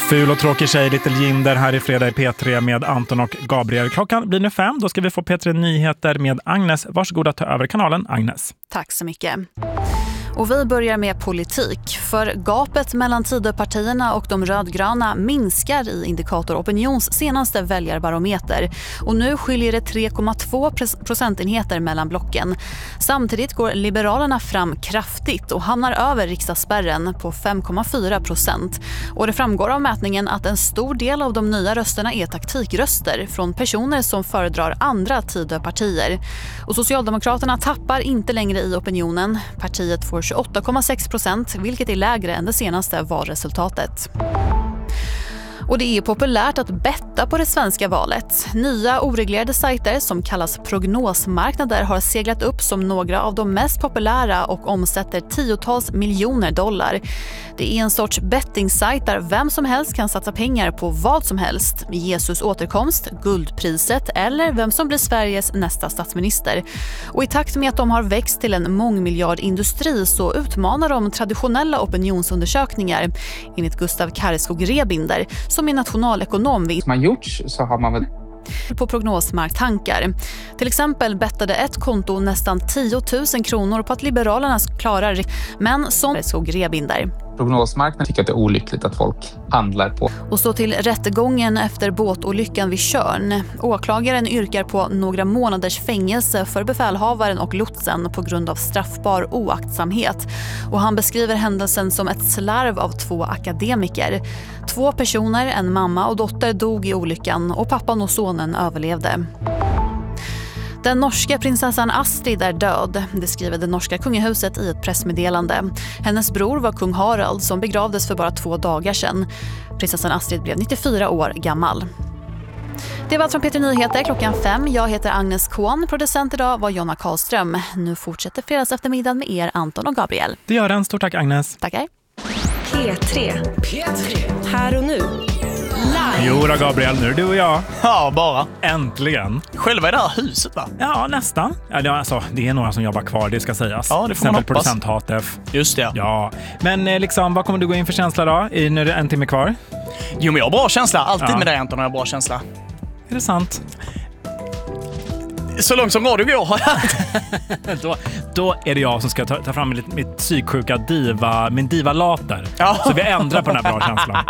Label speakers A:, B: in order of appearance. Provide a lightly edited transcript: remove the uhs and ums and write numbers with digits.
A: Ful och tråkig tjej, Little Jinder här i Fredag i P3 med Anton och Gabriel. Klockan blir nu 5, då ska vi få P3 Nyheter med Agnes. Varsågod att ta över kanalen, Agnes.
B: Tack så mycket. Och vi börjar med politik. För gapet mellan Tidöpartierna och de rödgröna minskar i Indikator Opinions senaste väljarbarometer. Och nu skiljer det 3,2 procentenheter mellan blocken. Samtidigt går Liberalerna fram kraftigt och hamnar över riksdagsspärren på 5,4%. Och det framgår av mätningen att en stor del av de nya rösterna är taktikröster från personer som föredrar andra Tidöpartier. Och Socialdemokraterna tappar inte längre i opinionen. Partiet får 28,6%, vilket är lägre än det senaste valresultatet. Och det är populärt att betta på det svenska valet. Nya oreglerade sajter som kallas prognosmarknader har seglat upp som några av de mest populära och omsätter tiotals miljoner dollar. Det är en sorts bettingsajt där vem som helst kan satsa pengar på vad som helst. Jesus återkomst, guldpriset eller vem som blir Sveriges nästa statsminister. Och i takt med att de har växt till en mångmiljardindustri så utmanar de traditionella opinionsundersökningar, enligt Gustav Karreskog-Rebinder, som är nationalekonom vid
C: man gjorts så har man väl
B: på prognosmarktankar. Till exempel bettade ett konto nästan 10 000 kronor på att Liberalerna klarar, men som Karreskog-Rebinder.
C: Prognosmarknaden tycker att det är olyckligt att folk handlar på.
B: Och så till rättegången efter båtolyckan vid Tjörn. Åklagaren yrkar på några månaders fängelse för befälhavaren och lotsen på grund av straffbar oaktsamhet. Och han beskriver händelsen som ett slarv av 2 akademiker. 2 personer, en mamma och dotter, dog i olyckan och pappan och sonen överlevde. Den norska prinsessan Astrid är död, det skriver det norska kungahuset i ett pressmeddelande. Hennes bror var kung Harald som begravdes för bara 2 dagar sedan. Prinsessan Astrid blev 94 år gammal. Det var allt från P3 Nyheter klockan 5. Jag heter Agnes Kohn. Producent idag var Jonna Karlström. Nu fortsätter fredags eftermiddagen med er, Anton och Gabriel.
A: Det gör en. Stort tack, Agnes.
B: Tackar.
D: P3. Här och nu.
A: Jo då, Gabriel, nu är du och jag.
E: Ja, bara.
A: Äntligen.
E: Själva i det här huset, va?
A: Ja, nästan. Ja, alltså, det är några som jobbar kvar, det ska sägas.
E: Ja, det får man hoppas.
A: Producent Hatef.
E: Just det.
A: Ja, men liksom, vad kommer du gå in för känsla då? Nu är det 1 timme kvar.
E: Jo, men jag har bra känsla. Alltid med dig, Anton, har jag bra känsla.
A: Är det sant?
E: Så långt som radio går har jag.
A: Då är det jag som ska ta fram mitt psyksjuka min divalater.
E: Ja.
A: Så vi ändrar på den här bra känslan.